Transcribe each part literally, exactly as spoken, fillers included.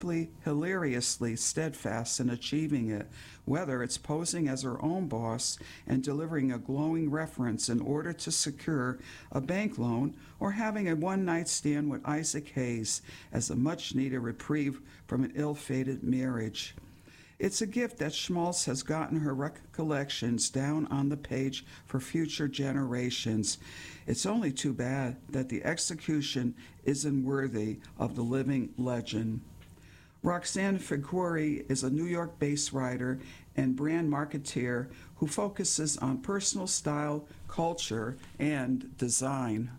hilariously steadfast in achieving it, whether it's posing as her own boss and delivering a glowing reference in order to secure a bank loan, or having a one-night stand with Isaac Hayes as a much-needed reprieve from an ill-fated marriage. It's a gift that Schmaltz has gotten her recollections down on the page for future generations. It's only too bad that the execution isn't worthy of the living legend. Roxane Figueroa is a New York-based writer and brand marketeer who focuses on personal style, culture, and design.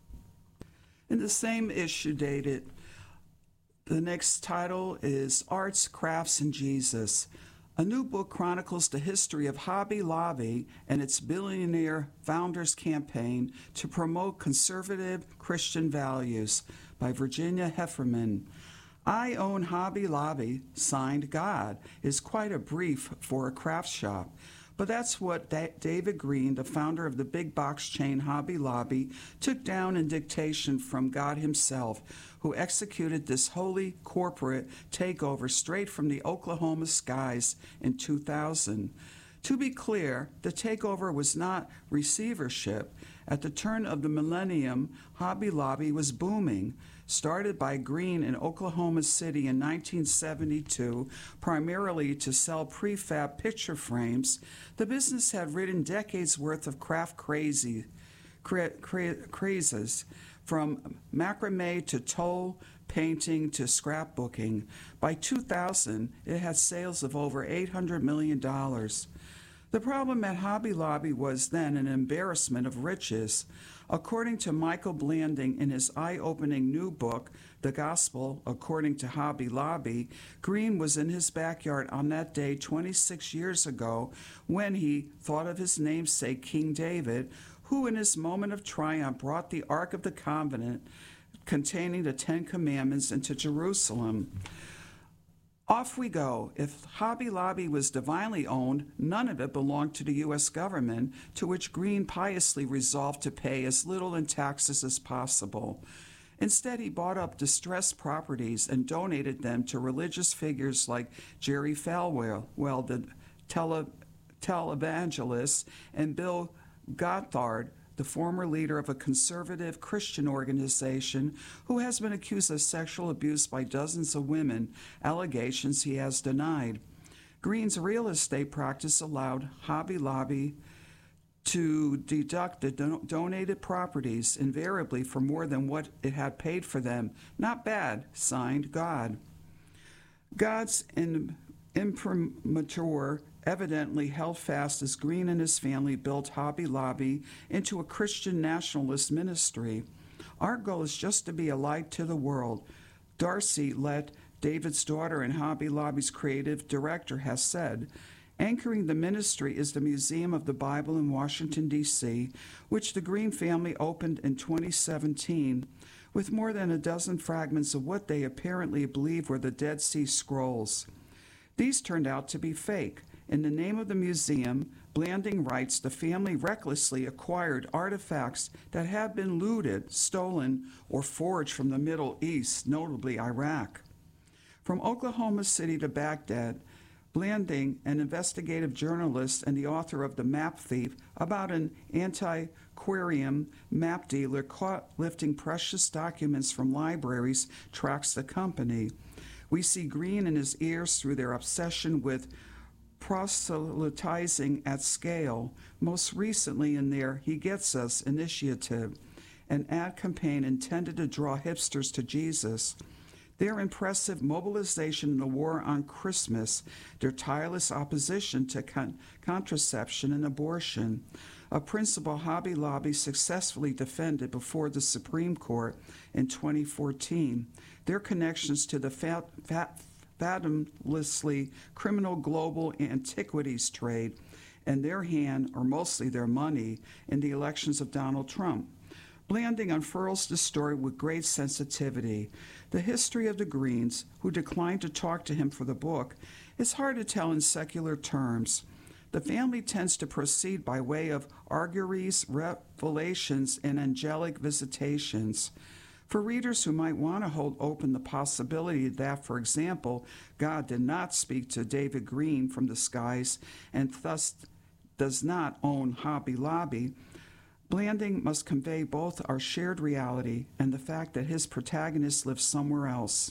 In the same issue dated, the next title is Arts, Crafts, and Jesus. A new book chronicles the history of Hobby Lobby and its billionaire founders' campaign to promote conservative Christian values by Virginia Heffernan. I own Hobby Lobby, signed God, is quite a brief for a craft shop. But that's what da- David Green, the founder of the big box chain Hobby Lobby, took down in dictation from God himself, who executed this holy corporate takeover straight from the Oklahoma skies in two thousand. To be clear, the takeover was not receivership. At the turn of the millennium, Hobby Lobby was booming. Started by Green in Oklahoma City in nineteen seventy-two, primarily to sell prefab picture frames, the business had ridden decades worth of craft crazy, cra- cra- crazes, from macrame to toll painting to scrapbooking. By two thousand, it had sales of over eight hundred million dollars. The problem at Hobby Lobby was then an embarrassment of riches. According to Michael Blanding in his eye-opening new book, The Gospel According to Hobby Lobby, Green was in his backyard on that day twenty-six years ago when he thought of his namesake King David, who in his moment of triumph brought the Ark of the Covenant containing the Ten Commandments into Jerusalem. Off we go. If Hobby Lobby was divinely owned, none of it belonged to the U S government, to which Green piously resolved to pay as little in taxes as possible. Instead, he bought up distressed properties and donated them to religious figures like Jerry Falwell, well, the tele, televangelist, and Bill Gothard, the former leader of a conservative Christian organization who has been accused of sexual abuse by dozens of women, allegations he has denied. Green's real estate practice allowed Hobby Lobby to deduct the don- donated properties invariably for more than what it had paid for them. Not bad, signed God. God's in- imprimatur evidently held fast as Green and his family built Hobby Lobby into a Christian nationalist ministry. Our goal is just to be a light to the world. Darcy Lett, David's daughter and Hobby Lobby's creative director, has said, anchoring the ministry is the Museum of the Bible in Washington, D C, which the Green family opened in twenty seventeen, with more than a dozen fragments of what they apparently believe were the Dead Sea Scrolls. These turned out to be fake. In the name of the museum, Blanding writes, the family recklessly acquired artifacts that had been looted, stolen, or forged from the Middle East, notably Iraq. From Oklahoma City to Baghdad, Blanding, an investigative journalist and the author of The Map Thief, about an antiquarian map dealer caught lifting precious documents from libraries, tracks the company. We see Green and his heirs through their obsession with proselytizing at scale, most recently in their He Gets Us initiative, an ad campaign intended to draw hipsters to Jesus. Their impressive mobilization in the war on Christmas, their tireless opposition to con- contraception and abortion, a principle Hobby Lobby successfully defended before the Supreme Court in twenty fourteen, their connections to the fat, fat, fathomlessly criminal global antiquities trade, and their hand, or mostly their money, in the elections of Donald Trump. Blanding unfurls the story with great sensitivity. The history of the Greens, who declined to talk to him for the book, is hard to tell in secular terms. The family tends to proceed by way of auguries, revelations, and angelic visitations. For readers who might want to hold open the possibility that, for example, God did not speak to David Green from the skies and thus does not own Hobby Lobby, Blanding must convey both our shared reality and the fact that his protagonist lives somewhere else.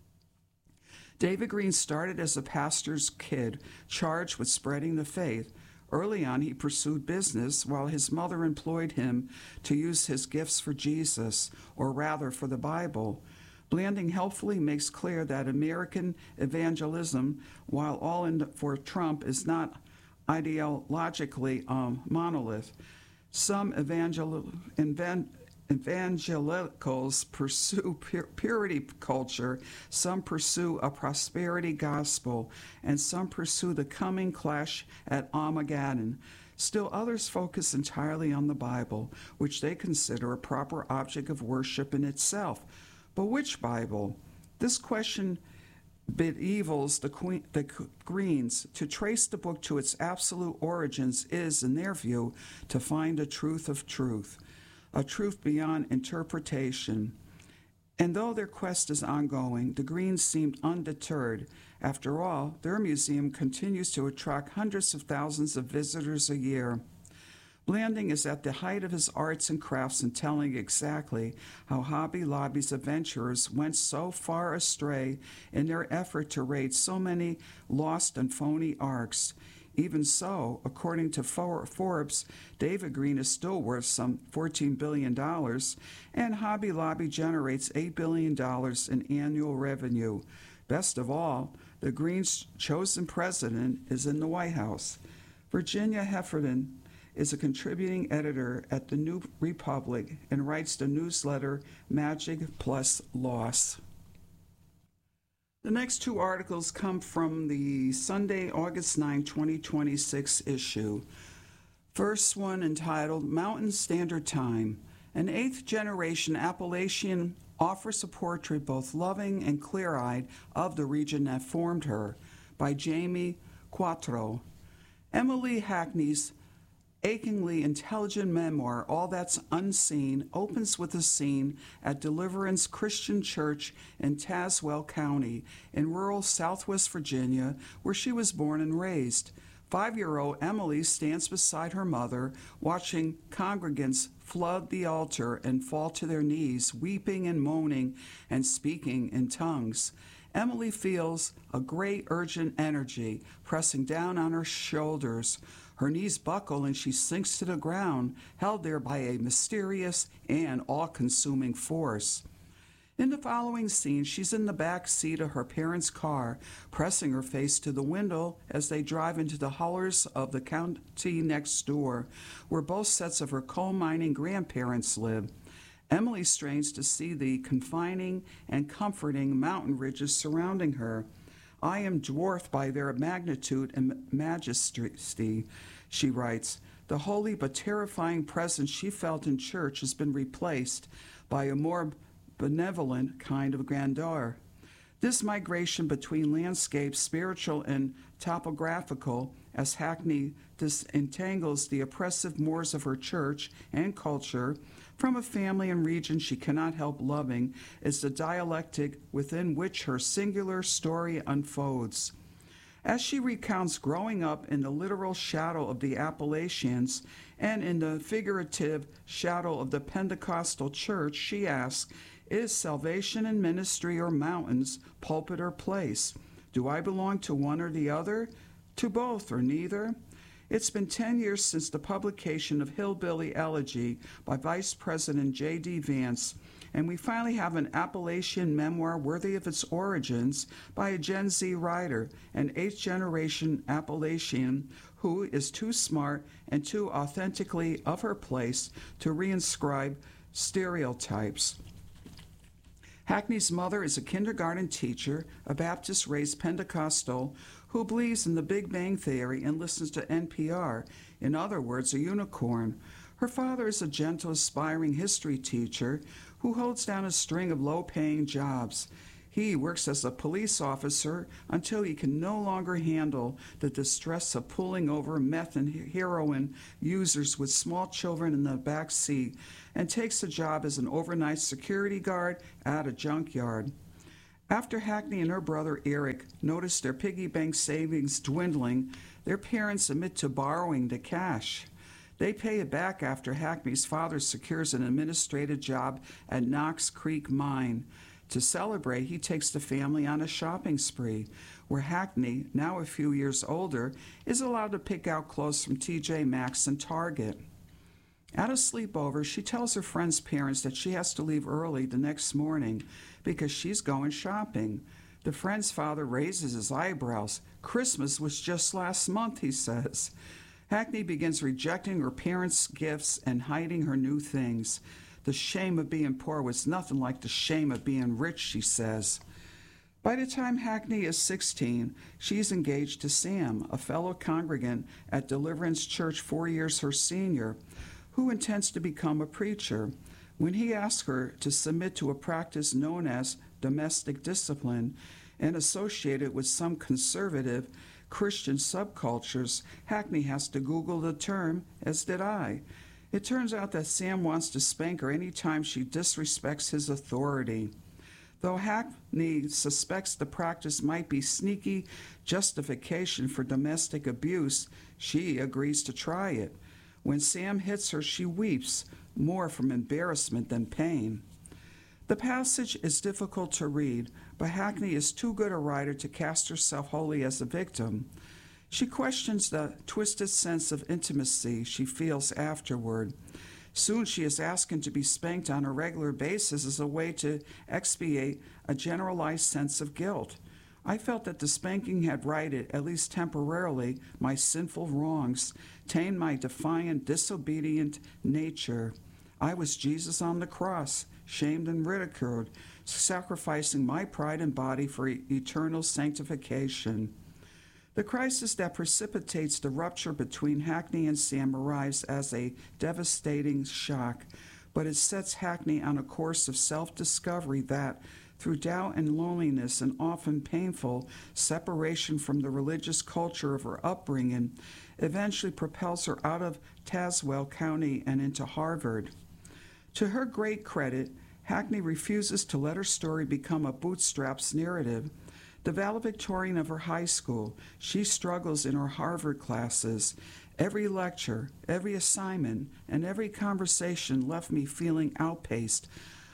David Green started as a pastor's kid, charged with spreading the faith. Early on, he pursued business while his mother employed him to use his gifts for Jesus, or rather for the Bible. Blanding helpfully makes clear that American evangelism, while all in for Trump, is not ideologically um, monolith. Some evangel- evan- evangelicals pursue pur- purity culture, some pursue a prosperity gospel, and some pursue the coming clash at Armageddon. Still others focus entirely on the Bible, which they consider a proper object of worship in itself. But which Bible? This question bedevils the, queen, the Greens. To trace the book to its absolute origins is, in their view, to find a truth of truth, a truth beyond interpretation. And though their quest is ongoing, the Greens seemed undeterred. After all, their museum continues to attract hundreds of thousands of visitors a year. Blanding is at the height of his arts and crafts in telling exactly how Hobby Lobby's adventurers went so far astray in their effort to raid so many lost and phony arks. Even so, according to Forbes, David Green is still worth some fourteen billion dollars, and Hobby Lobby generates eight billion dollars in annual revenue. Best of all, the Greens' chosen president is in the White House. Virginia Heffernan is a contributing editor at the New Republic and writes the newsletter Magic Plus Loss. The next two articles come from the Sunday, August ninth, twenty twenty-six issue. First one entitled Mountain Standard Time. An eighth-generation Appalachian offers a portrait both loving and clear-eyed of the region that formed her, by Jamie Quattro. Emily Hackney's achingly intelligent memoir, All That's Unseen, opens with a scene at Deliverance Christian Church in Tazewell County in rural southwest Virginia, where she was born and raised. Five-year-old Emily stands beside her mother, watching congregants flood the altar and fall to their knees, weeping and moaning and speaking in tongues. Emily feels a great urgent energy pressing down on her shoulders. Her knees buckle and she sinks to the ground, held there by a mysterious and all-consuming force. In the following scene, she's in the back seat of her parents' car, pressing her face to the window as they drive into the hollers of the county next door, where both sets of her coal-mining grandparents live. Emily strains to see the confining and comforting mountain ridges surrounding her. I am dwarfed by their magnitude and majesty, she writes. The holy but terrifying presence she felt in church has been replaced by a more benevolent kind of grandeur. This migration between landscapes, spiritual and topographical, as Hackney disentangles the oppressive mores of her church and culture from a family and region she cannot help loving, is the dialectic within which her singular story unfolds. As she recounts growing up in the literal shadow of the Appalachians and in the figurative shadow of the Pentecostal church, she asks, is salvation in ministry or mountains, pulpit or place? Do I belong to one or the other? To both or neither? It's been ten years since the publication of Hillbilly Elegy by Vice President J D Vance, and we finally have an Appalachian memoir worthy of its origins by a Gen Z writer, an eighth-generation Appalachian who is too smart and too authentically of her place to reinscribe stereotypes. Hackney's mother is a kindergarten teacher, a Baptist-raised Pentecostal who believes in the Big Bang Theory and listens to N P R, in other words, a unicorn. Her father is a gentle, aspiring history teacher who holds down a string of low-paying jobs. He works as a police officer until he can no longer handle the distress of pulling over meth and heroin users with small children in the back seat and takes a job as an overnight security guard at a junkyard. After Hackney and her brother Eric notice their piggy bank savings dwindling, their parents admit to borrowing the cash. They pay it back after Hackney's father secures an administrative job at Knox Creek Mine. To celebrate, he takes the family on a shopping spree, where Hackney, now a few years older, is allowed to pick out clothes from T J Maxx and Target. At a sleepover, she tells her friend's parents that she has to leave early the next morning because she's going shopping. The friend's father raises his eyebrows. "Christmas was just last month," he says. Hackney begins rejecting her parents' gifts and hiding her new things. The shame of being poor was nothing like the shame of being rich, she says. By the time Hackney is sixteen, she's engaged to Sam, a fellow congregant at Deliverance Church four years her senior, who intends to become a preacher. When he asks her to submit to a practice known as domestic discipline and associated with some conservative Christian subcultures, Hackney has to Google the term, as did I. It turns out that Sam wants to spank her any time she disrespects his authority. Though Hackney suspects the practice might be sneaky justification for domestic abuse, she agrees to try it. When Sam hits her, she weeps, more from embarrassment than pain. The passage is difficult to read, but Hackney is too good a writer to cast herself wholly as a victim. She questions the twisted sense of intimacy she feels afterward. Soon she is asking to be spanked on a regular basis as a way to expiate a generalized sense of guilt. I felt that the spanking had righted, at least temporarily, my sinful wrongs, tamed my defiant, disobedient nature. I was Jesus on the cross, shamed and ridiculed, sacrificing my pride and body for eternal sanctification. The crisis that precipitates the rupture between Hackney and Sam arrives as a devastating shock, but it sets Hackney on a course of self-discovery that, through doubt and loneliness and often painful separation from the religious culture of her upbringing, eventually propels her out of Tazewell County and into Harvard. To her great credit, Hackney refuses to let her story become a bootstraps narrative. The valedictorian of her high school, she struggles in her Harvard classes. Every lecture, every assignment, and every conversation left me feeling outpaced,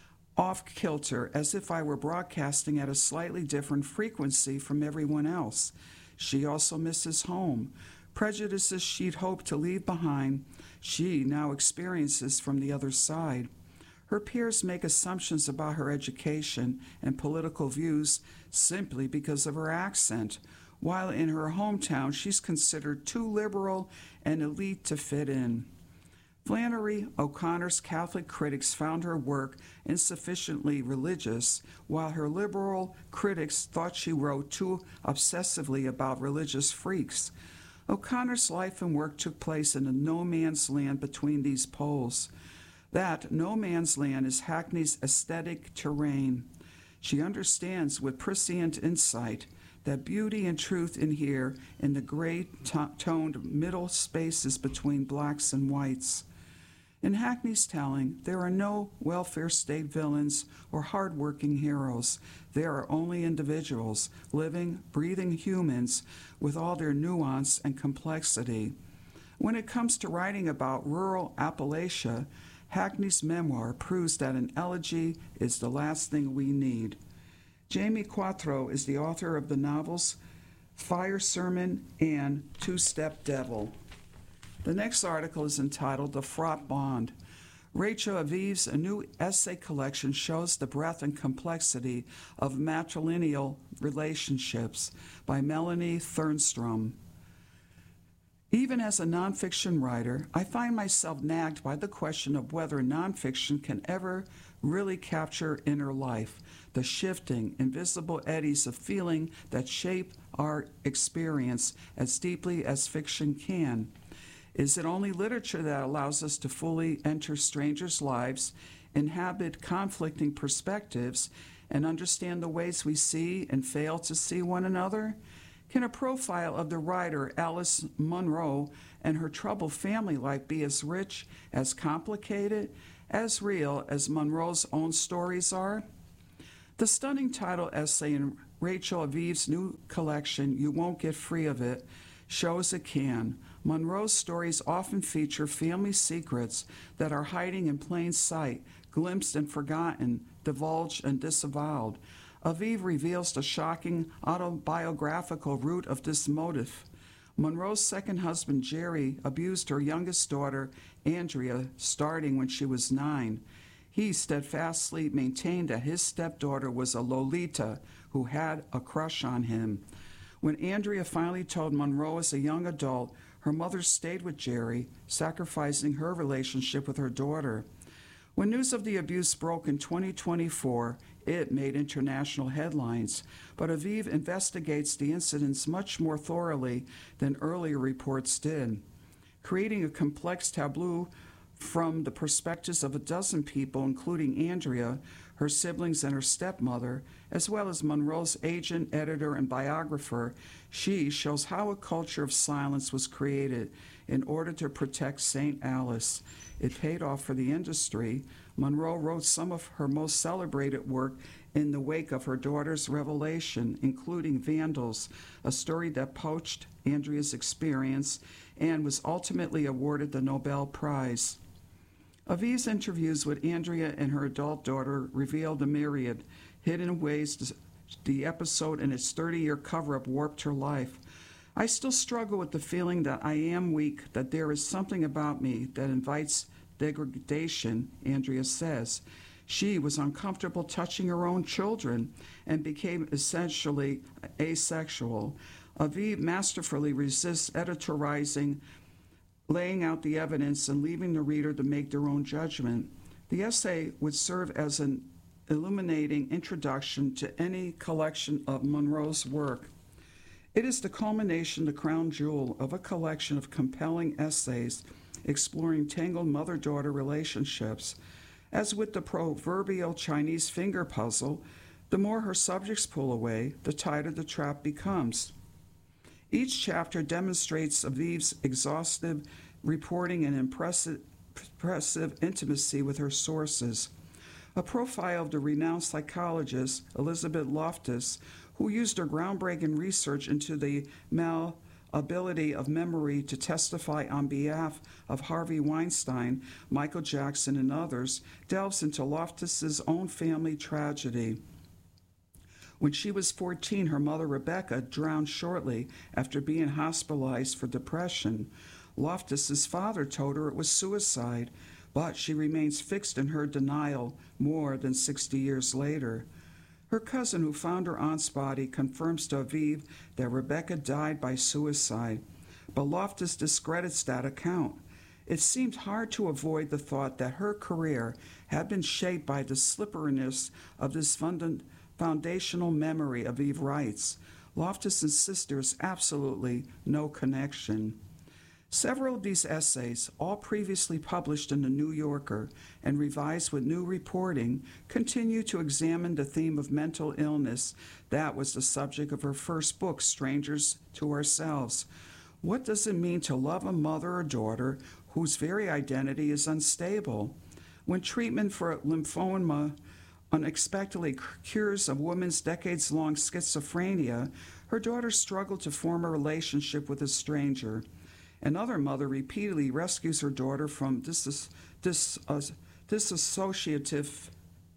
off kilter, as if I were broadcasting at a slightly different frequency from everyone else. She also misses home. Prejudices she'd hoped to leave behind, she now experiences from the other side. Her peers make assumptions about her education and political views simply because of her accent, while in her hometown she's considered too liberal and elite to fit in. Flannery O'Connor's Catholic critics found her work insufficiently religious, while her liberal critics thought she wrote too obsessively about religious freaks. O'Connor's life and work took place in a no man's land between these poles. That no man's land is Hackney's aesthetic terrain. She understands with prescient insight that beauty and truth inhere in the gray-toned middle spaces between blacks and whites. In Hackney's telling, there are no welfare state villains or hard-working heroes. There are only individuals, living, breathing humans with all their nuance and complexity. When it comes to writing about rural Appalachia, Hackney's memoir proves that an elegy is the last thing we need. Jamie Quattro is the author of the novels Fire Sermon and Two-Step Devil. The next article is entitled The Fraught Bond. Rachel Aviv's a new essay collection shows the breadth and complexity of matrilineal relationships by Melanie Thernstrom. Even as a nonfiction writer, I find myself nagged by the question of whether nonfiction can ever really capture inner life, the shifting, invisible eddies of feeling that shape our experience as deeply as fiction can. Is it only literature that allows us to fully enter strangers' lives, inhabit conflicting perspectives, and understand the ways we see and fail to see one another? Can a profile of the writer Alice Munro and her troubled family life be as rich, as complicated, as real as Munro's own stories are? The stunning title essay in Rachel Aviv's new collection, You Won't Get Free of It, shows it can. Munro's stories often feature family secrets that are hiding in plain sight, glimpsed and forgotten, divulged and disavowed. Aviv reveals the shocking autobiographical root of this motive. Munro's second husband, Jerry, abused her youngest daughter, Andrea, starting when she was nine. He steadfastly maintained that his stepdaughter was a Lolita who had a crush on him. When Andrea finally told Munro as a young adult, her mother stayed with Jerry, sacrificing her relationship with her daughter. When news of the abuse broke in twenty twenty-four, it made international headlines, but Aviv investigates the incidents much more thoroughly than earlier reports did, creating a complex tableau from the perspectives of a dozen people, including Andrea, her siblings, and her stepmother, as well as Munro's agent, editor, and biographer. She shows how a culture of silence was created in order to protect Saint Alice. It paid off for the industry. Munro wrote some of her most celebrated work in the wake of her daughter's revelation, including Vandals, a story that poached Andrea's experience and was ultimately awarded the Nobel Prize. Aviv's interviews with Andrea and her adult daughter revealed a myriad hidden ways the episode and its thirty-year cover-up warped her life. I still struggle with the feeling that I am weak, that there is something about me that invites degradation, Andrea says. She was uncomfortable touching her own children and became essentially asexual. Aviv masterfully resists editorializing, laying out the evidence, and leaving the reader to make their own judgment. The essay would serve as an illuminating introduction to any collection of Munro's work. It is the culmination, the crown jewel, of a collection of compelling essays exploring tangled mother-daughter relationships. As with the proverbial Chinese finger puzzle, the more her subjects pull away, the tighter the trap becomes. Each chapter demonstrates Aviv's exhaustive reporting and impressive, impressive intimacy with her sources. A profile of the renowned psychologist Elizabeth Loftus, who used her groundbreaking research into the malleability of memory to testify on behalf of Harvey Weinstein, Michael Jackson, and others, delves into Loftus's own family tragedy. When she was fourteen, her mother, Rebecca, drowned shortly after being hospitalized for depression. Loftus's father told her it was suicide, but she remains fixed in her denial more than sixty years later. Her cousin, who found her aunt's body, confirms to Aviv that Rebecca died by suicide, but Loftus discredits that account. It seemed hard to avoid the thought that her career had been shaped by the slipperiness of this funda- foundational memory, Aviv writes. Loftus insists there is absolutely no connection. Several of these essays, all previously published in The New Yorker and revised with new reporting, continue to examine the theme of mental illness that was the subject of her first book, Strangers to Ourselves. What does it mean to love a mother or daughter whose very identity is unstable? When treatment for lymphoma unexpectedly cures a woman's decades-long schizophrenia, her daughter struggled to form a relationship with a stranger. Another mother repeatedly rescues her daughter from dis- dis- uh, dissociative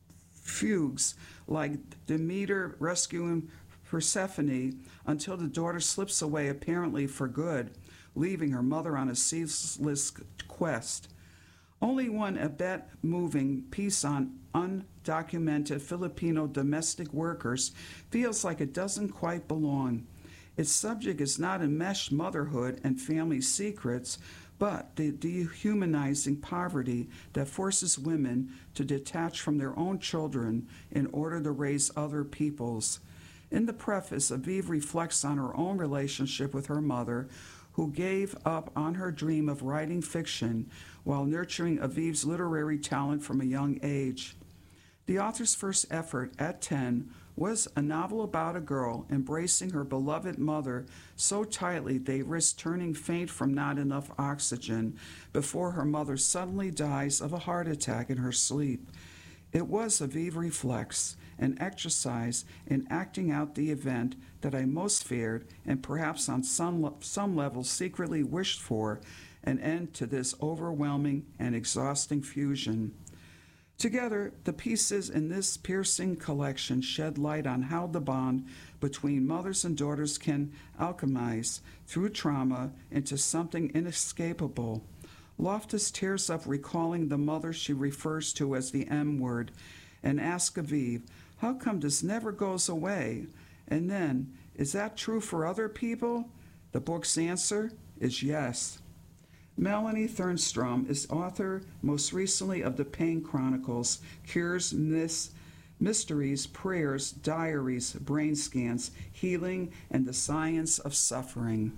fugues, like Demeter rescuing Persephone, until the daughter slips away apparently for good, leaving her mother on a ceaseless quest. Only one abet-moving piece on undocumented Filipino domestic workers feels like it doesn't quite belong. Its subject is not enmeshed motherhood and family secrets, but the dehumanizing poverty that forces women to detach from their own children in order to raise other people's. In the preface, Aviv reflects on her own relationship with her mother, who gave up on her dream of writing fiction while nurturing Aviv's literary talent from a young age. The author's first effort at ten was a novel about a girl embracing her beloved mother so tightly they risked turning faint from not enough oxygen before her mother suddenly dies of a heart attack in her sleep. It was a vive reflex, an exercise in acting out the event that I most feared and perhaps on some, some level secretly wished for, an end to this overwhelming and exhausting fusion. Together, the pieces in this piercing collection shed light on how the bond between mothers and daughters can alchemize through trauma into something inescapable. Loftus tears up recalling the mother she refers to as the M word and asks Aviv, how come this never goes away? And then, is that true for other people? The book's answer is yes. Melanie Thernstrom is author most recently of The Pain Chronicles, Cures, Myths, Mysteries, Prayers, Diaries, Brain Scans, Healing, and the Science of Suffering.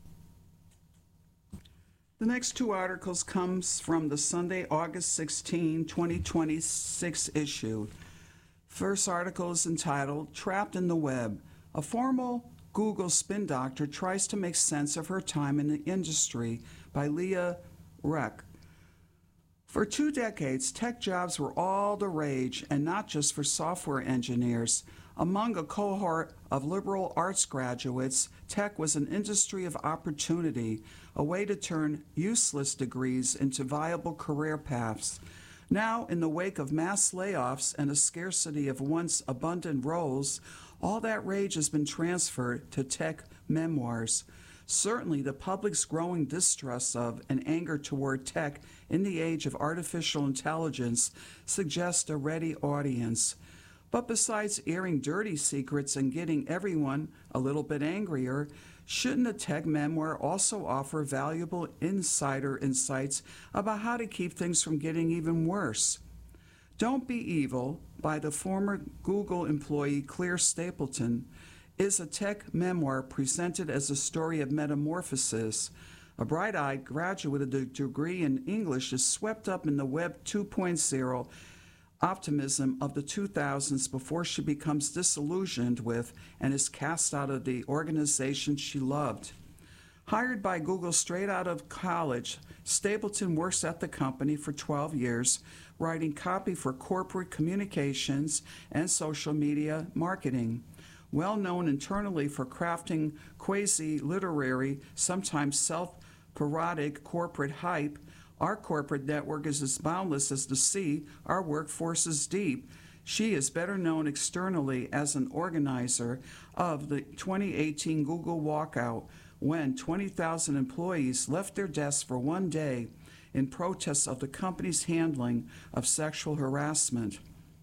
The next two articles comes from the Sunday, August sixteenth, twenty twenty-six issue. First article is entitled Trapped in the Web. A formal Google spin doctor tries to make sense of her time in the industry by Leah Reck. For two decades, tech jobs were all the rage, and not just for software engineers. Among a cohort of liberal arts graduates, tech was an industry of opportunity, a way to turn useless degrees into viable career paths. Now, in the wake of mass layoffs and a scarcity of once abundant roles, all that rage has been transferred to tech memoirs. Certainly, the public's growing distrust of and anger toward tech in the age of artificial intelligence suggests a ready audience. But besides airing dirty secrets and getting everyone a little bit angrier, shouldn't a tech memoir also offer valuable insider insights about how to keep things from getting even worse? Don't Be Evil, by the former Google employee Claire Stapleton, is a tech memoir presented as a story of metamorphosis. A bright-eyed graduate with a degree in English is swept up in the Web two point oh optimism of the two thousands before she becomes disillusioned with and is cast out of the organization she loved. Hired by Google straight out of college, Stapleton works at the company for twelve years, writing copy for corporate communications and social media marketing. Well known internally for crafting quasi-literary, sometimes self-parodic corporate hype, our corporate network is as boundless as the sea, our workforce is deep. She is better known externally as an organizer of the twenty eighteen Google walkout, when twenty thousand employees left their desks for one day in protest of the company's handling of sexual harassment.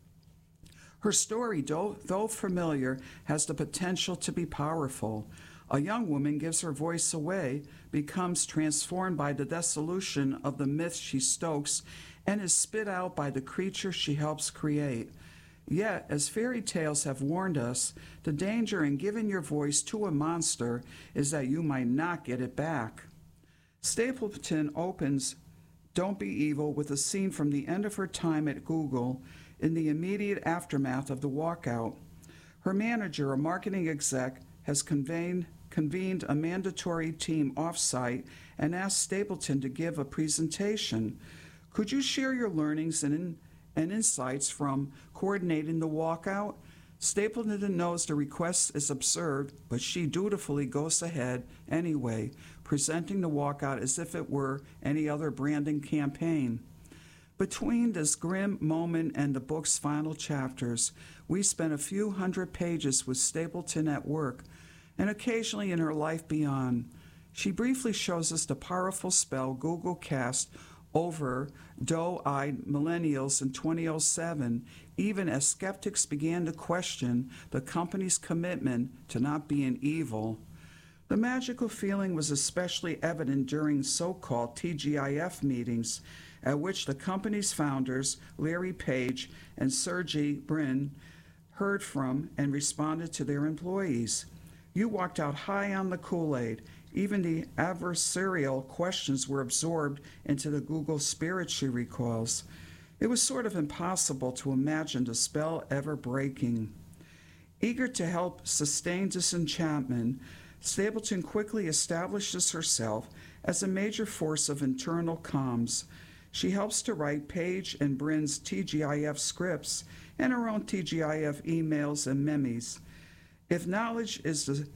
Her story, though familiar, has the potential to be powerful. A young woman gives her voice away, becomes transformed by the dissolution of the myth she stokes, and is spit out by the creature she helps create. Yet, as fairy tales have warned us, the danger in giving your voice to a monster is that you might not get it back. Stapleton opens Don't Be Evil with a scene from the end of her time at Google in the immediate aftermath of the walkout. Her manager, a marketing exec, has convened, convened a mandatory team offsite and asked Stapleton to give a presentation. Could you share your learnings and, in, and insights from coordinating the walkout? Stapleton knows the request is absurd, but she dutifully goes ahead anyway, presenting the walkout as if it were any other branding campaign. Between this grim moment and the book's final chapters, we spent a few hundred pages with Stapleton at work, and occasionally in her life beyond. She briefly shows us the powerful spell Google cast over doe-eyed millennials in twenty oh seven, even as skeptics began to question the company's commitment to not being evil. The magical feeling was especially evident during so-called T G I F meetings, at which the company's founders, Larry Page and Sergey Brin, heard from and responded to their employees. You walked out high on the Kool-Aid. Even the adversarial questions were absorbed into the Google spirit, she recalls. It was sort of impossible to imagine the spell ever breaking. Eager to help sustain disenchantment, Stapleton quickly establishes herself as a major force of internal comms. She helps to write Page and Brin's T G I F scripts and her own T G I F emails and memes. If knowledge is the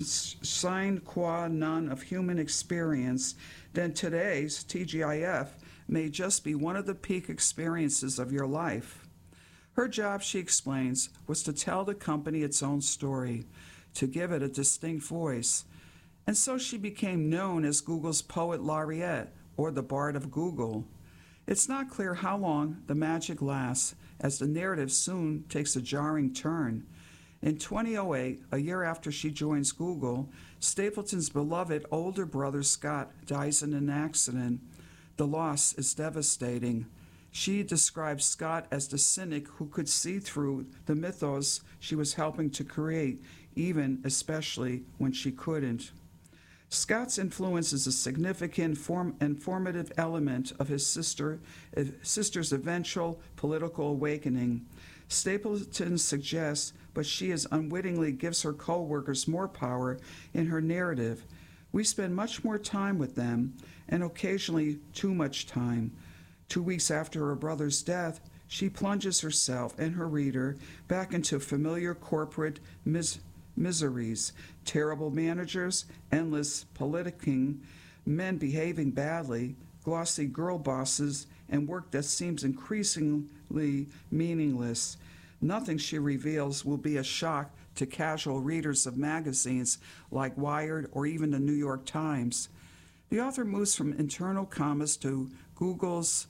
sine qua non of human experience, then today's T G I F may just be one of the peak experiences of your life. Her job, she explains, was to tell the company its own story, to give it a distinct voice. And so she became known as Google's Poet Laureate, or the Bard of Google. It's not clear how long the magic lasts, as the narrative soon takes a jarring turn. In two thousand eight, a year after she joins Google, Stapleton's beloved older brother Scott dies in an accident. The loss is devastating. She describes Scott as the cynic who could see through the mythos she was helping to create, even especially when she couldn't. Scott's influence is a significant form and formative element of his sister, uh, sister's eventual political awakening. Stapleton suggests, but she as unwittingly gives her co-workers more power in her narrative. We spend much more time with them, and occasionally too much time. Two weeks after her brother's death, she plunges herself and her reader back into familiar corporate mis- miseries, terrible managers, endless politicking, men behaving badly, glossy girl bosses, and work that seems increasingly meaningless. Nothing she reveals will be a shock to casual readers of magazines like Wired or even the New York Times. The author moves from internal comms to Google's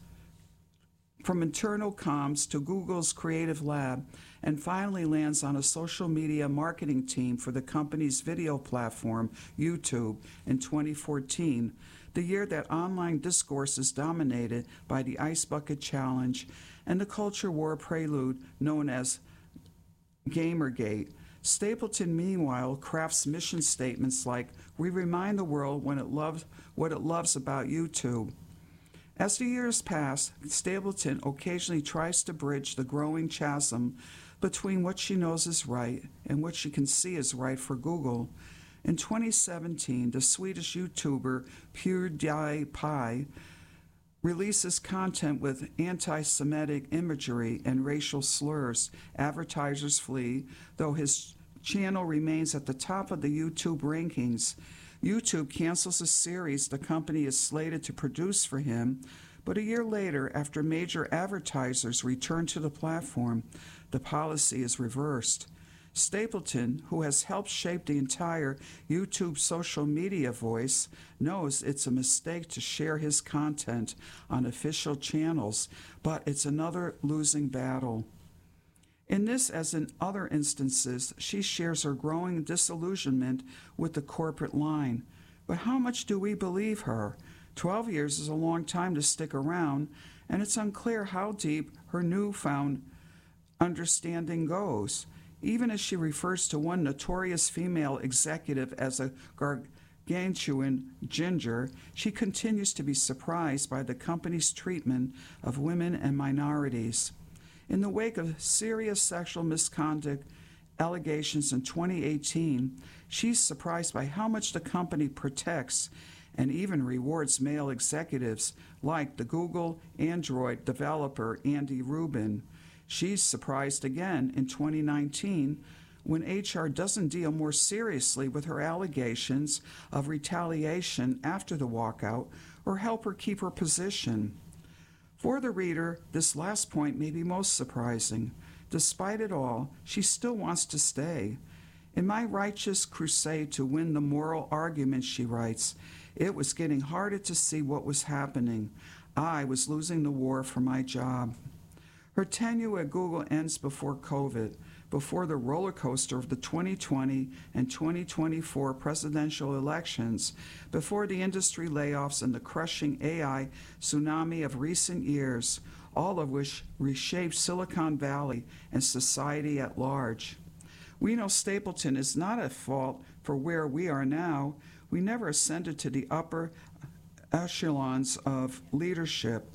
from internal comms to Google's creative lab, and finally lands on a social media marketing team for the company's video platform, YouTube, in twenty fourteen, the year that online discourse is dominated by the Ice Bucket Challenge and the culture war prelude known as Gamergate. Stapleton, meanwhile, crafts mission statements like, "We remind the world when it loves what it loves about YouTube." As the years pass, Stapleton occasionally tries to bridge the growing chasm between what she knows is right and what she can see is right for Google. In twenty seventeen, the Swedish YouTuber PewDiePie releases content with anti-Semitic imagery and racial slurs. Advertisers flee, though his channel remains at the top of the YouTube rankings. YouTube cancels a series the company is slated to produce for him, but a year later, after major advertisers return to the platform, the policy is reversed. Stapleton, who has helped shape the entire YouTube social media voice, knows it's a mistake to share his content on official channels, but it's another losing battle. In this, as in other instances, she shares her growing disillusionment with the corporate line. But how much do we believe her? Twelve years is a long time to stick around, and it's unclear how deep her newfound understanding goes. Even as she refers to one notorious female executive as a gargantuan ginger, she continues to be surprised by the company's treatment of women and minorities. In the wake of serious sexual misconduct allegations in twenty eighteen, she's surprised by how much the company protects and even rewards male executives like the Google Android developer Andy Rubin. She's surprised again in twenty nineteen when H R doesn't deal more seriously with her allegations of retaliation after the walkout or help her keep her position. For the reader, this last point may be most surprising. Despite it all, she still wants to stay. In my righteous crusade to win the moral argument, she writes, it was getting harder to see what was happening. I was losing the war for my job. Her tenure at Google ends before COVID, before the roller coaster of the twenty twenty and twenty twenty-four presidential elections, before the industry layoffs and the crushing A I tsunami of recent years, all of which reshaped Silicon Valley and society at large. We know Stapleton is not at fault for where we are now. We never ascended to the upper echelons of leadership,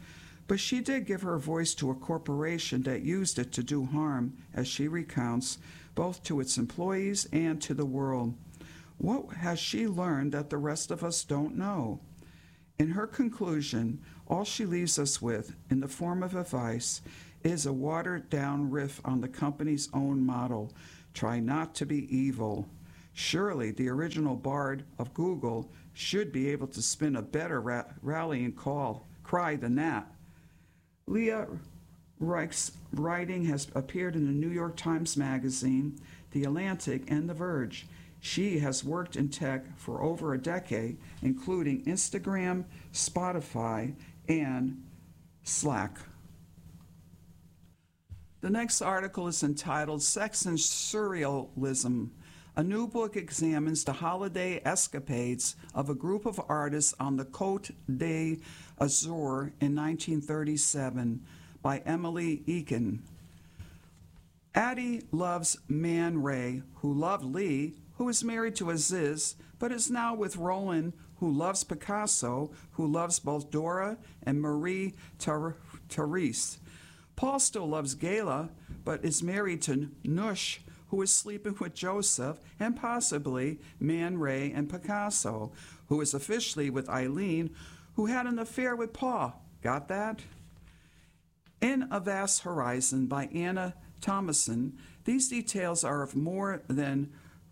But she did give her voice to a corporation that used it to do harm, as she recounts, both to its employees and to the world. What has she learned that the rest of us don't know? In her conclusion, all she leaves us with, in the form of advice, is a watered-down riff on the company's own motto, "Try not to be evil." Surely the original bard of Google should be able to spin a better ra- rallying call, cry than that. Leah Reich's writing has appeared in the New York Times Magazine, The Atlantic, and The Verge. She has worked in tech for over a decade, including Instagram, Spotify, and Slack. The next article is entitled Sex and Surrealism. A new book examines the holiday escapades of a group of artists on the Côte d'Azur in nineteen thirty-seven by Emily Eakin. Addie loves Man Ray, who loved Lee, who is married to Aziz, but is now with Roland, who loves Picasso, who loves both Dora and Marie Therese. Paul still loves Gayla, but is married to Nush, who is sleeping with Joseph, and possibly Man Ray and Picasso, who is officially with Eileen, who had an affair with Paul. Got that? In A Vast Horizon by Anna Thomason, these details are of more than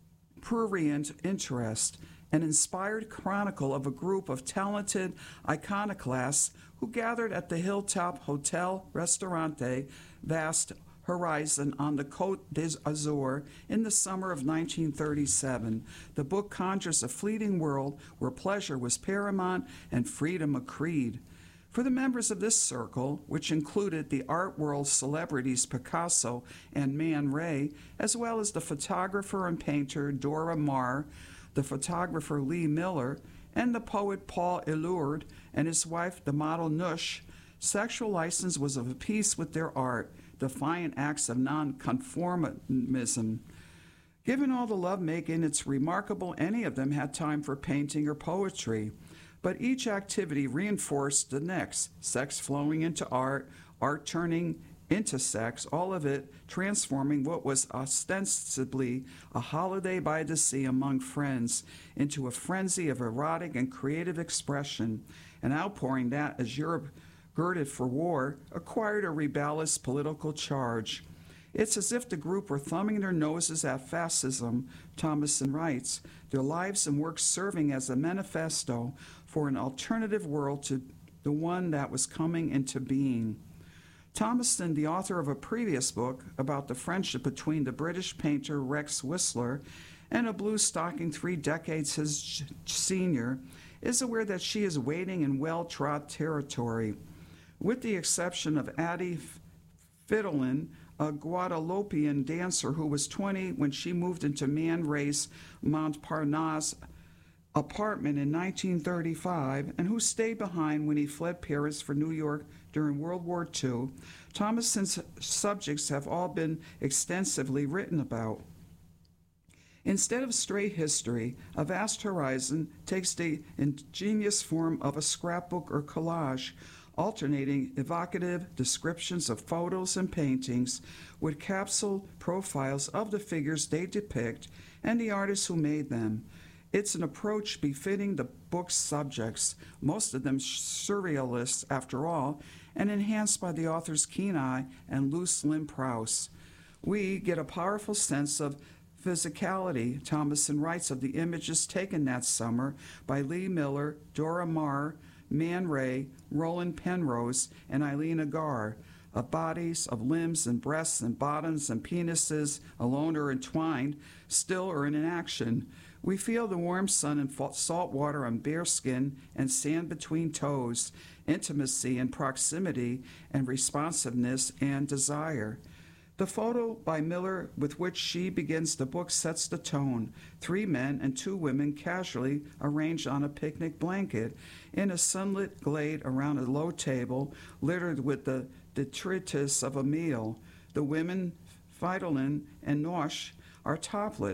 prurient interest, an inspired chronicle of a group of talented iconoclasts who gathered at the Hilltop Hotel Restaurante Vast Horizon on the Côte d'Azur in the summer of nineteen thirty-seven. The book conjures a fleeting world where pleasure was paramount and freedom a creed. For the members of this circle, which included the art world celebrities Picasso and Man Ray, as well as the photographer and painter Dora Maar, the photographer Lee Miller, and the poet Paul Eluard and his wife, the model Nush, sexual license was of a piece with their art, defiant acts of nonconformism. Given all the lovemaking, it's remarkable any of them had time for painting or poetry. But each activity reinforced the next, sex flowing into art, art turning into sex, all of it transforming what was ostensibly a holiday by the sea among friends into a frenzy of erotic and creative expression, an outpouring that, as Europe girded for war, acquired a rebellious political charge. It's as if the group were thumbing their noses at fascism, Thomason writes, their lives and work serving as a manifesto for an alternative world to the one that was coming into being. Thomason, the author of a previous book about the friendship between the British painter Rex Whistler and a blue-stocking three decades his senior, is aware that she is wading in well-trod territory. With the exception of Addie Fiddlin, a Guadeloupean dancer who was twenty when she moved into Man Ray's Montparnasse apartment in nineteen thirty-five and who stayed behind when he fled Paris for New York during World War Two, Thomason's subjects have all been extensively written about. Instead of straight history, A Vast Horizon takes the ingenious form of a scrapbook or collage, alternating evocative descriptions of photos and paintings with capsule profiles of the figures they depict and the artists who made them. It's an approach befitting the book's subjects, most of them surrealists after all, and enhanced by the author's keen eye and loose limb prowess. We get a powerful sense of physicality, Thomason writes, of the images taken that summer by Lee Miller, Dora Maar, Man Ray, Roland Penrose, and Eileen Agar, of bodies, of limbs and breasts and bottoms and penises, alone or entwined, still or in action. We feel the warm sun and salt water on bare skin and sand between toes, intimacy and proximity and responsiveness and desire. The photo by Miller with which she begins the book sets the tone. Three men and two women casually arranged on a picnic blanket in a sunlit glade around a low table littered with the detritus of a meal. The women, Fidolin and Nosh, are topless.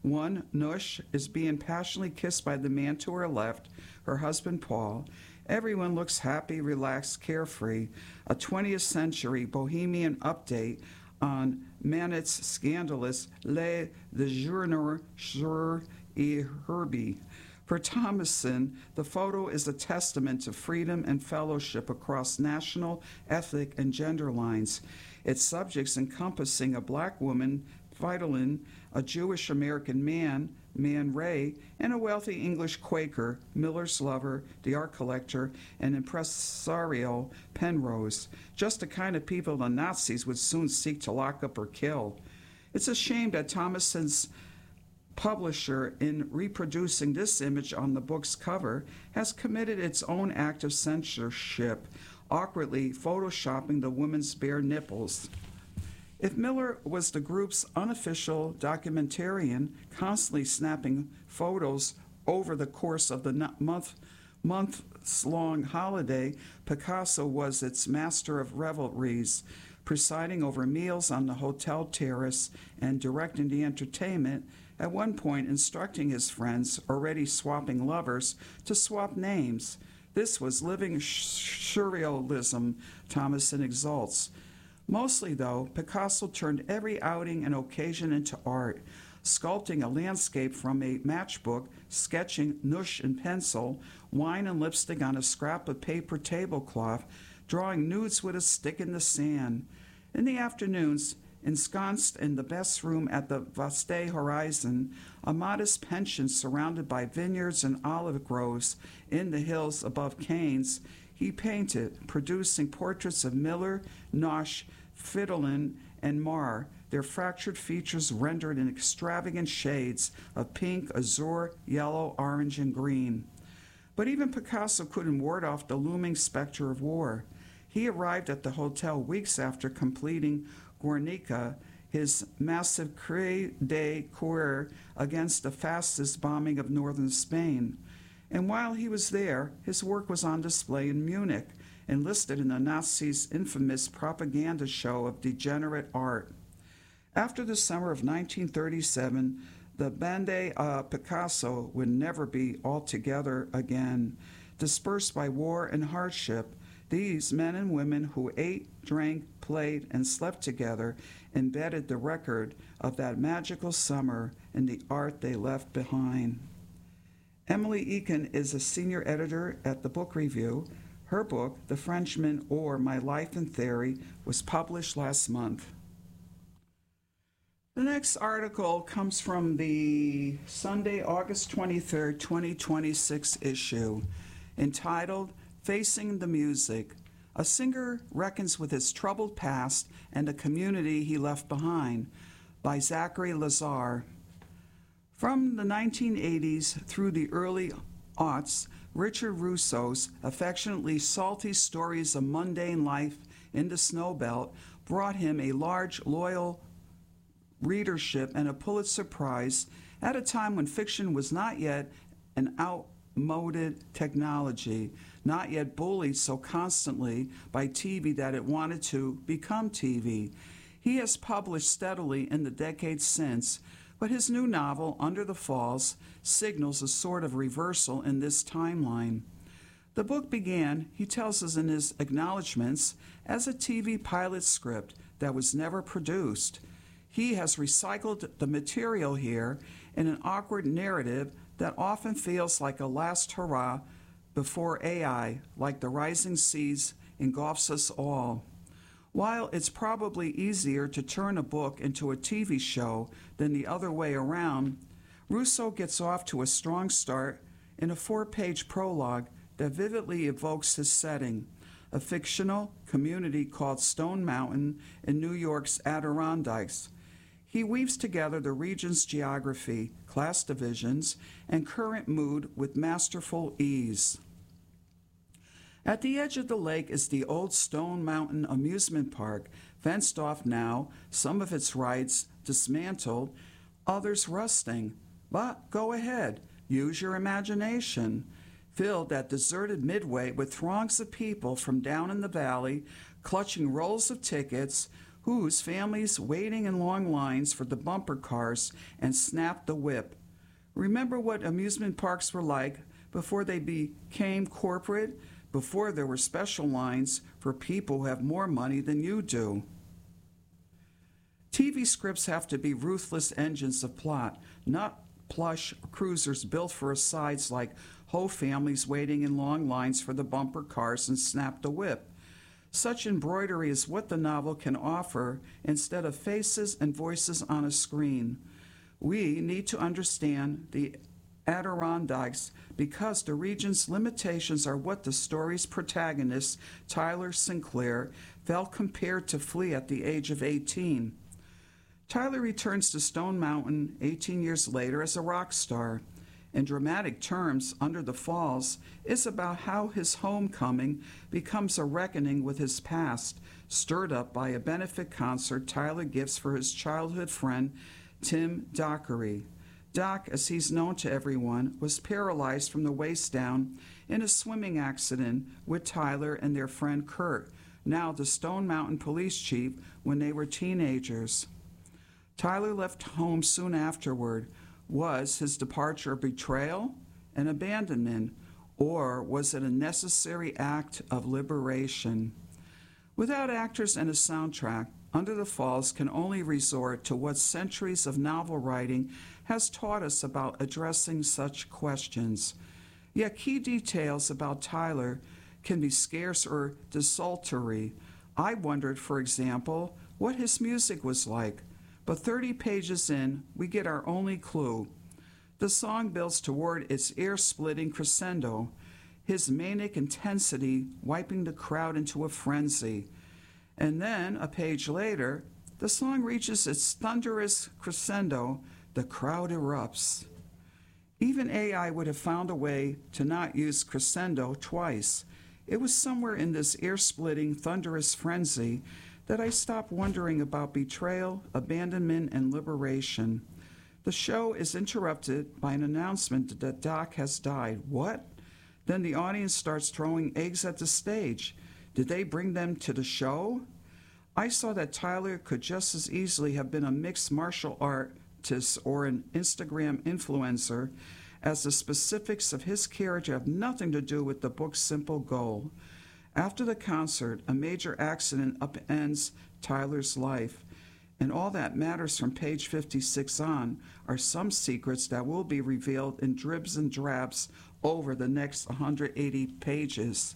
One, Nush, is being passionately kissed by the man to her left, her husband Paul. Everyone looks happy, relaxed, carefree. A twentieth century bohemian update on Manet's scandalous Le Déjeuner sur et Herbie. For Thomason, the photo is a testament to freedom and fellowship across national, ethnic, and gender lines. Its subjects encompassing a black woman, Fridolin, a Jewish American man, Man Ray, and a wealthy English Quaker, Miller's lover, the art collector, and impresario Penrose, just the kind of people the Nazis would soon seek to lock up or kill. It's a shame that Thomason's publisher, in reproducing this image on the book's cover, has committed its own act of censorship, awkwardly photoshopping the woman's bare nipples. If Miller was the group's unofficial documentarian, constantly snapping photos over the course of the month, months-long holiday, Picasso was its master of revelries, presiding over meals on the hotel terrace and directing the entertainment, at one point instructing his friends, already swapping lovers, to swap names. This was living surrealism, Thomason exalts. Mostly, though, Picasso turned every outing and occasion into art, sculpting a landscape from a matchbook, sketching Nush in pencil, wine and lipstick on a scrap of paper tablecloth, drawing nudes with a stick in the sand. In the afternoons, ensconced in the best room at the Vaste Horizon, a modest pension surrounded by vineyards and olive groves in the hills above Cannes, he painted, producing portraits of Miller, Nosh, Fridolin, and Marr, their fractured features rendered in extravagant shades of pink, azure, yellow, orange, and green. But even Picasso couldn't ward off the looming specter of war. He arrived at the hotel weeks after completing Guernica, his massive cri de coeur against the fastest bombing of northern Spain. And while he was there, his work was on display in Munich, enlisted in the Nazis' infamous propaganda show of degenerate art. After the summer of nineteen thirty-seven, the Bande à Picasso would never be all together again. Dispersed by war and hardship, these men and women who ate, drank, played, and slept together embedded the record of that magical summer in the art they left behind. Emily Eakin is a senior editor at the Book Review. Her book, The Frenchman, or My Life in Theory, was published last month. The next article comes from the Sunday, August twenty-third, twenty twenty-six issue, entitled Facing the Music. A singer reckons with his troubled past and the community he left behind, by Zachary Lazar. From the nineteen eighties through the early aughts, Richard Russo's affectionately salty stories of mundane life in the Snow Belt brought him a large, loyal readership and a Pulitzer Prize at a time when fiction was not yet an outmoded technology, not yet bullied so constantly by T V that it wanted to become T V. He has published steadily in the decades since, but his new novel, Under the Falls, signals a sort of reversal in this timeline. The book began, he tells us in his acknowledgments, as a T V pilot script that was never produced. He has recycled the material here in an awkward narrative that often feels like a last hurrah before A I, like the rising seas, engulfs us all. While it's probably easier to turn a book into a T V show than the other way around, Russo gets off to a strong start in a four-page prologue that vividly evokes his setting, a fictional community called Stone Mountain in New York's Adirondacks. He weaves together the region's geography, class divisions, and current mood with masterful ease. At the edge of the lake is the old Stone Mountain amusement park, fenced off now, some of its rides dismantled, others rusting. But go ahead, use your imagination. Filled that deserted midway with throngs of people from down in the valley, clutching rolls of tickets, whose families waiting in long lines for the bumper cars and snap the whip. Remember what amusement parks were like before they became corporate, before there were special lines for people who have more money than you do. T V scripts have to be ruthless engines of plot, not plush cruisers built for asides like whole families waiting in long lines for the bumper cars and snap the whip. Such embroidery is what the novel can offer instead of faces and voices on a screen. We need to understand the Adirondacks because the region's limitations are what the story's protagonist, Tyler Sinclair, felt compelled to flee at the age of eighteen. Tyler returns to Stone Mountain eighteen years later as a rock star. In dramatic terms, Under the Falls is about how his homecoming becomes a reckoning with his past, stirred up by a benefit concert Tyler gives for his childhood friend, Tim Dockery. Doc, as he's known to everyone, was paralyzed from the waist down in a swimming accident with Tyler and their friend Kurt, now the Stone Mountain police chief, when they were teenagers. Tyler left home soon afterward. Was his departure a betrayal, an abandonment, or was it a necessary act of liberation? Without actors and a soundtrack, Under the Falls can only resort to what centuries of novel writing has taught us about addressing such questions. Yet key details about Tyler can be scarce or desultory. I wondered, for example, what his music was like. But thirty pages in, we get our only clue. The song builds toward its ear-splitting crescendo, his manic intensity wiping the crowd into a frenzy. And then, a page later, the song reaches its thunderous crescendo, the crowd erupts. Even A I would have found a way to not use crescendo twice. It was somewhere in this ear-splitting, thunderous frenzy that I stopped wondering about betrayal, abandonment, and liberation. The show is interrupted by an announcement that Doc has died. What? Then the audience starts throwing eggs at the stage. Did they bring them to the show? I saw that Tyler could just as easily have been a mixed martial artist or an Instagram influencer, as the specifics of his character have nothing to do with the book's simple goal. After the concert, a major accident upends Tyler's life, and all that matters from page fifty-six on are some secrets that will be revealed in dribs and drabs over the next one hundred eighty pages.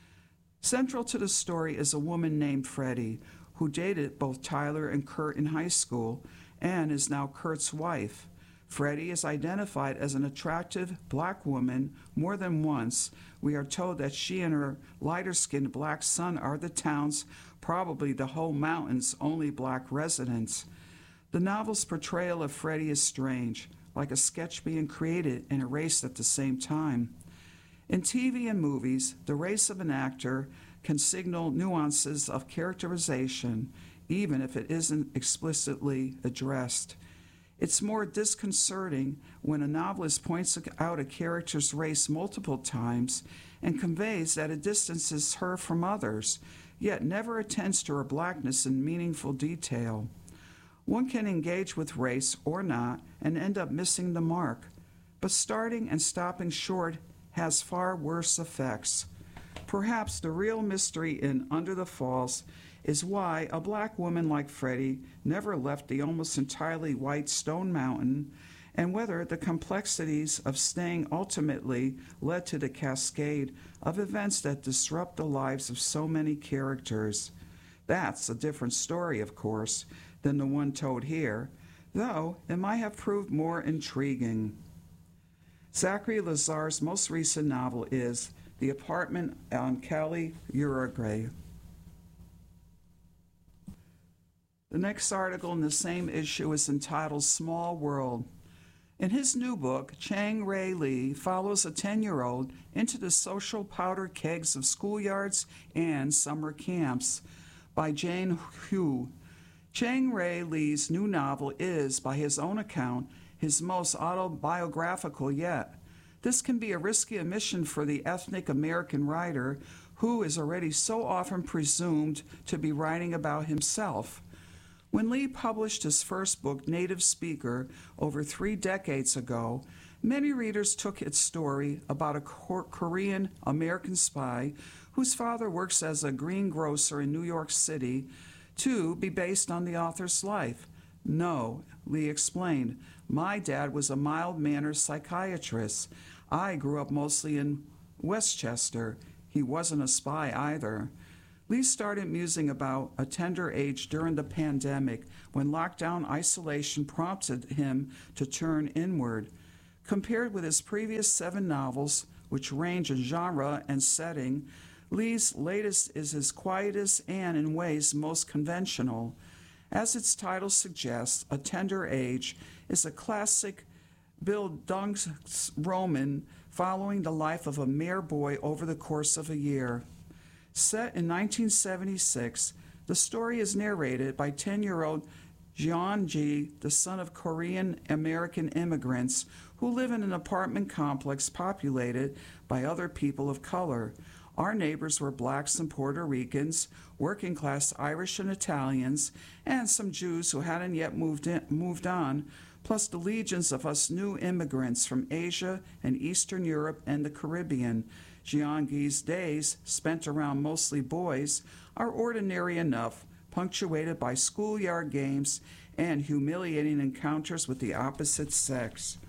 Central to the story is a woman named Freddie, who dated both Tyler and Kurt in high school and is now Kurt's wife. Freddie is identified as an attractive black woman more than once. We are told that she and her lighter-skinned black son are the town's, probably the whole mountain's, only black residents. The novel's portrayal of Freddie is strange, like a sketch being created and erased at the same time. In T V and movies, the race of an actor can signal nuances of characterization, even if it isn't explicitly addressed. It's more disconcerting when a novelist points out a character's race multiple times and conveys that it distances her from others, yet never attends to her blackness in meaningful detail. One can engage with race or not and end up missing the mark, but starting and stopping short has far worse effects. Perhaps the real mystery in Under the Falls is why a black woman like Freddie never left the almost entirely white Stone Mountain, and whether the complexities of staying ultimately led to the cascade of events that disrupt the lives of so many characters. That's a different story, of course, than the one told here, though it might have proved more intriguing. Zachary Lazar's most recent novel is The Apartment on Cali, Uruguay. The next article in the same issue is entitled Small World. In his new book, Chang Rae Lee follows a ten-year-old into the social powder kegs of schoolyards and summer camps by Jane Hu. Chang Rae Lee's new novel is, by his own account, his most autobiographical yet. This can be a risky omission for the ethnic American writer who is already so often presumed to be writing about himself. When Lee published his first book, Native Speaker, over three decades ago, many readers took its story about a Korean American spy whose father works as a greengrocer in New York City to be based on the author's life. No, Lee explained, my dad was a mild-mannered psychiatrist. I grew up mostly in Westchester. He wasn't a spy either. Lee started musing about a tender age during the pandemic when lockdown isolation prompted him to turn inward. Compared with his previous seven novels, which range in genre and setting, Lee's latest is his quietest and, in ways, most conventional. As its title suggests, A Tender Age is a classic Bildungsroman following the life of a mere boy over the course of a year. Set in nineteen seventy-six, the story is narrated by ten-year-old Jeon-ji, the son of Korean-American immigrants who live in an apartment complex populated by other people of color. Our neighbors were blacks and Puerto Ricans, working-class Irish and Italians, and some Jews who hadn't yet moved in, moved on, plus the legions of us new immigrants from Asia and Eastern Europe and the Caribbean. Jeon-gi's days, spent around mostly boys, are ordinary enough, punctuated by schoolyard games and humiliating encounters with the opposite sex.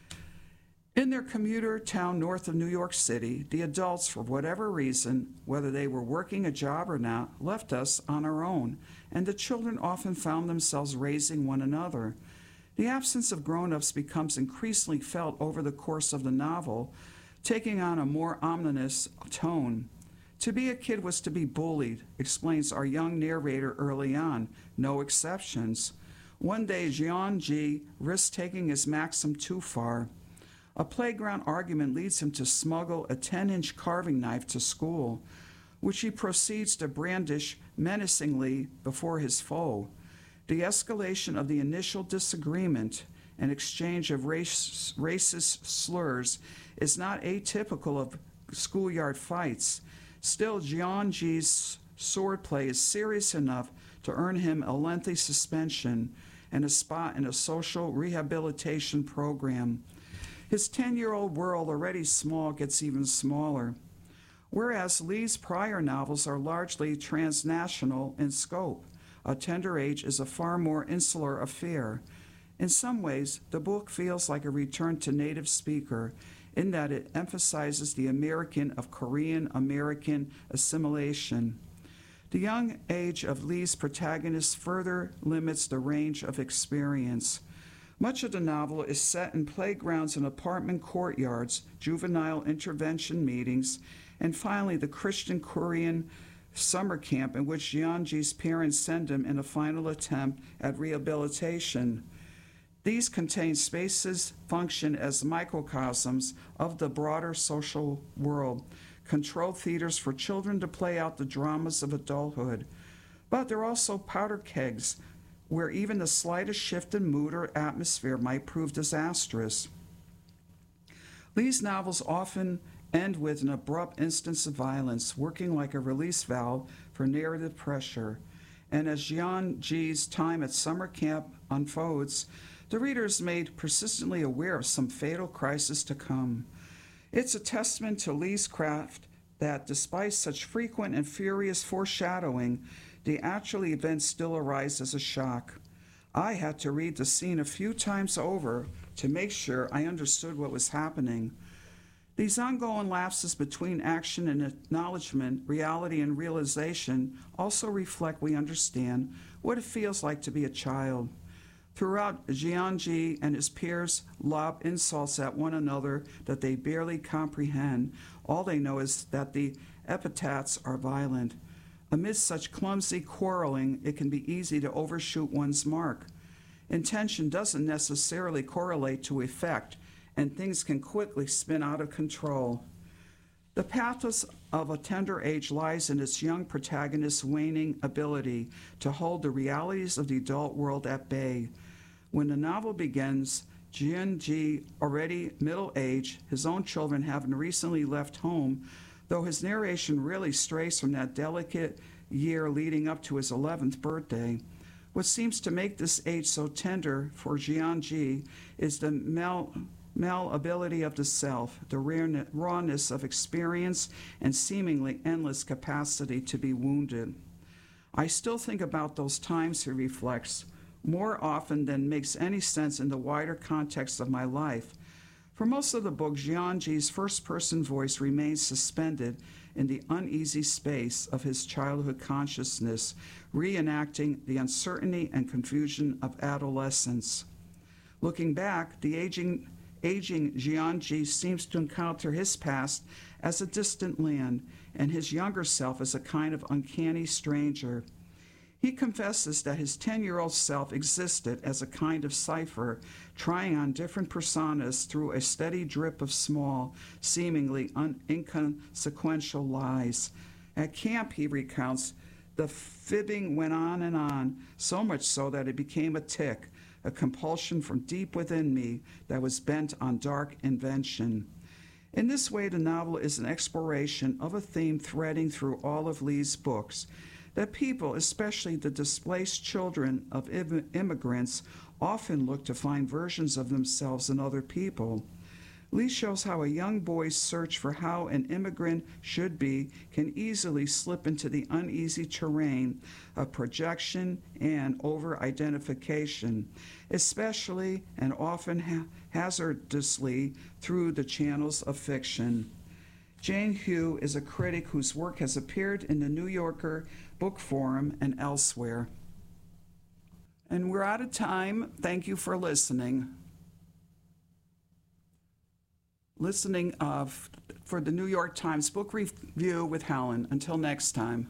In their commuter town north of New York City, the adults, for whatever reason, whether they were working a job or not, left us on our own, and the children often found themselves raising one another. The absence of grown-ups becomes increasingly felt over the course of the novel, taking on a more ominous tone. To be a kid was to be bullied, explains our young narrator early on, no exceptions. One day, Jeon-ji risks taking his maxim too far. A playground argument leads him to smuggle a ten-inch carving knife to school, which he proceeds to brandish menacingly before his foe. The escalation of the initial disagreement and exchange of race, racist slurs is not atypical of schoolyard fights. Still, Jeon-ji's swordplay is serious enough to earn him a lengthy suspension and a spot in a social rehabilitation program. His ten-year-old world, already small, gets even smaller. Whereas Lee's prior novels are largely transnational in scope, A Tender Age is a far more insular affair. In some ways, the book feels like a return to Native Speaker, in that it emphasizes the American of Korean-American assimilation. The young age of Lee's protagonist further limits the range of experience. Much of the novel is set in playgrounds and apartment courtyards, juvenile intervention meetings, and finally the Christian Korean summer camp in which Jeon-ji's parents send him in a final attempt at rehabilitation. These contained spaces function as microcosms of the broader social world, controlled theaters for children to play out the dramas of adulthood. But they're also powder kegs, where even the slightest shift in mood or atmosphere might prove disastrous. Lee's novels often end with an abrupt instance of violence, working like a release valve for narrative pressure. And as Jeon-ji's time at summer camp unfolds, the reader is made persistently aware of some fatal crisis to come. It's a testament to Lee's craft that, despite such frequent and furious foreshadowing, the actual events still arise as a shock. I had to read the scene a few times over to make sure I understood what was happening. These ongoing lapses between action and acknowledgement, reality and realization also reflect we understand what it feels like to be a child. Throughout, Jeon-ji and his peers lob insults at one another that they barely comprehend. All they know is that the epithets are violent. Amidst such clumsy quarreling, it can be easy to overshoot one's mark. Intention doesn't necessarily correlate to effect, and things can quickly spin out of control. The pathos of A Tender Age lies in its young protagonist's waning ability to hold the realities of the adult world at bay. When the novel begins, Jeon-ji, already middle-aged, his own children having recently left home, though his narration really strays from that delicate year leading up to his eleventh birthday. What seems to make this age so tender for Jianji is the mal- malleability of the self, the rawness of experience, and seemingly endless capacity to be wounded. I still think about those times, he reflects, more often than makes any sense in the wider context of my life. For most of the book, Jianji's first-person voice remains suspended in the uneasy space of his childhood consciousness, reenacting the uncertainty and confusion of adolescence. Looking back, the aging, aging Jianji seems to encounter his past as a distant land and his younger self as a kind of uncanny stranger. He confesses that his ten-year-old self existed as a kind of cipher, trying on different personas through a steady drip of small, seemingly un- inconsequential lies. At camp, he recounts, the fibbing went on and on, so much so that it became a tic, a compulsion from deep within me that was bent on dark invention. In this way, the novel is an exploration of a theme threading through all of Lee's books, that people, especially the displaced children of im- immigrants, often look to find versions of themselves in other people. Lee shows how a young boy's search for how an immigrant should be can easily slip into the uneasy terrain of projection and over-identification, especially and often ha- hazardously through the channels of fiction. Jane Hugh is a critic whose work has appeared in the New Yorker Book Forum and elsewhere. And we're out of time. Thank you for listening. Listening of, for the New York Times Book Review with Helen. Until next time.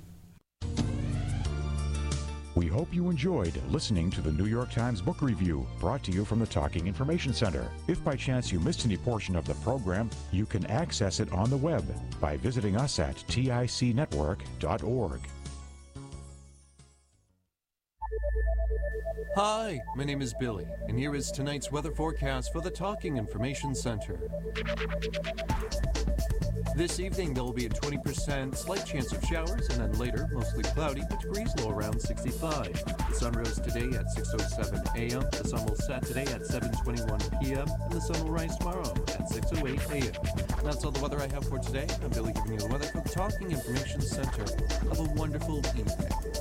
We hope you enjoyed listening to the New York Times Book Review, brought to you from the Talking Information Center. If by chance you missed any portion of the program, you can access it on the web by visiting us at tic network dot org. Hi, my name is Billy, and here is tonight's weather forecast for the Talking Information Center. This evening, there will be a twenty percent slight chance of showers, and then later, mostly cloudy, but degrees low around sixty-five. The sun rose today at six oh seven a.m., the sun will set today at seven twenty-one p.m., and the sun will rise tomorrow at six oh eight a.m. That's all the weather I have for today. I'm Billy giving you the weather for the Talking Information Center. Have a wonderful evening.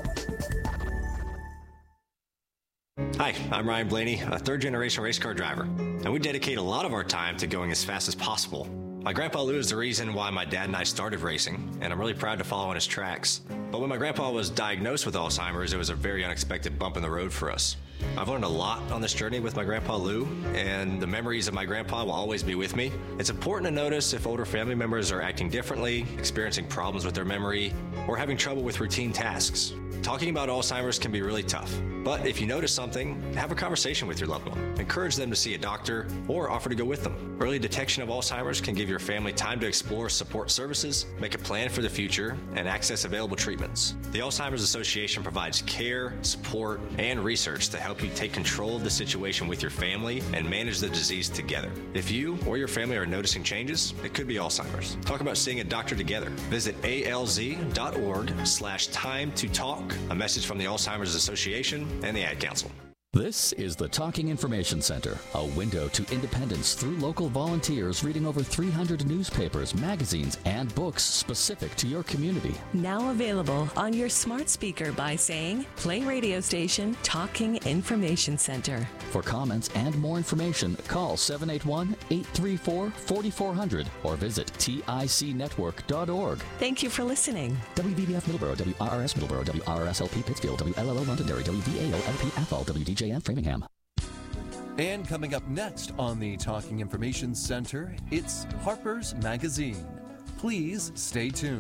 Hi, I'm Ryan Blaney, a third-generation race car driver, and we dedicate a lot of our time to going as fast as possible. My grandpa Lou is the reason why my dad and I started racing, and I'm really proud to follow in his tracks. But when my grandpa was diagnosed with Alzheimer's, it was a very unexpected bump in the road for us. I've learned a lot on this journey with my grandpa Lou, and the memories of my grandpa will always be with me. It's important to notice if older family members are acting differently, experiencing problems with their memory, or having trouble with routine tasks. Talking about Alzheimer's can be really tough, but if you notice something, have a conversation with your loved one. Encourage them to see a doctor or offer to go with them. Early detection of Alzheimer's can give your family time to explore support services, make a plan for the future, and access available treatments. The Alzheimer's Association provides care, support, and research to help you take control of the situation with your family and manage the disease together. If you or your family are noticing changes, it could be Alzheimer's. Talk about seeing a doctor together. Visit A L Z dot org slash time to talk. A message from the Alzheimer's Association and the Ad Council. This is the Talking Information Center, a window to independence through local volunteers reading over three hundred newspapers, magazines, and books specific to your community. Now available on your smart speaker by saying, play radio station Talking Information Center. For comments and more information, call seven eight one, eight three four, four four zero zero or visit tic network dot org. Thank you for listening. W V B F Middleborough, W R R S Middleborough, W R R S L P Pittsfield, W L L O Londonderry, W V A O L P Athol, W D J N Framingham. And coming up next on the Talking Information Center, it's Harper's Magazine. Please stay tuned.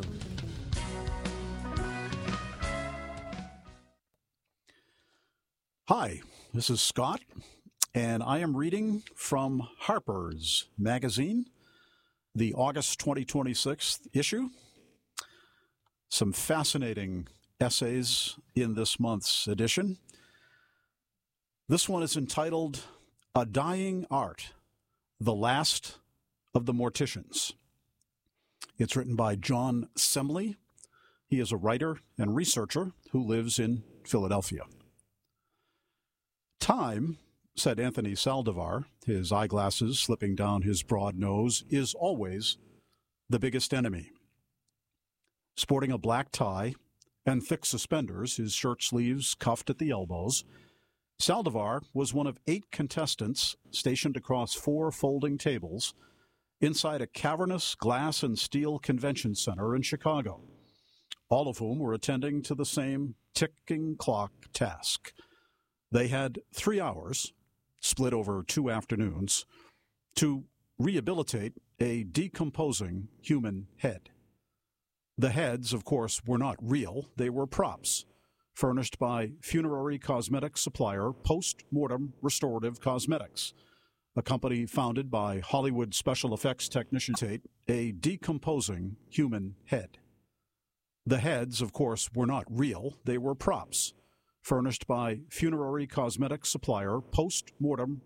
Hi, this is Scott, and I am reading from Harper's Magazine, the August twenty twenty-six issue. Some fascinating essays in this month's edition. This one is entitled, A Dying Art, The Last of the Morticians. It's written by John Semley. He is a writer and researcher who lives in Philadelphia. Time, said Anthony Saldivar, his eyeglasses slipping down his broad nose, is always the biggest enemy. Sporting a black tie and thick suspenders, his shirt sleeves cuffed at the elbows, Saldivar was one of eight contestants stationed across four folding tables inside a cavernous glass and steel convention center in Chicago, all of whom were attending to the same ticking clock task. They had three hours, split over two afternoons, to rehabilitate a decomposing human head. The heads, of course, were not real. They were props, furnished by funerary cosmetic supplier Post-Mortem Restorative Cosmetics, a company founded by Hollywood special effects technician Tate, a decomposing human head. The heads, of course, were not real. They were props, furnished by funerary cosmetic supplier Post-Mortem